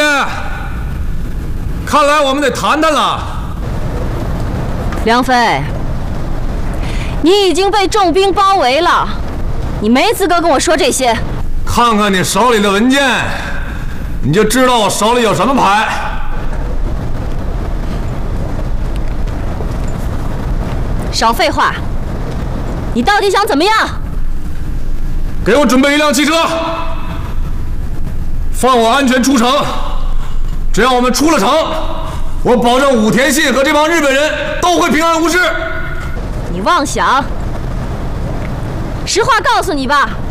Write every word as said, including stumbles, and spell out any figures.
看来我们得谈谈了。 梁飞，你已经被重兵包围了，你没资格跟我说这些。 看看你手里的文件，你就知道我手里有什么牌。 少废话，你到底想怎么样？ 给我准备一辆汽车，放我安全出城。只要我们出了城，我保证武田信和这帮日本人都会平安无事。 你妄想！实话告诉你吧。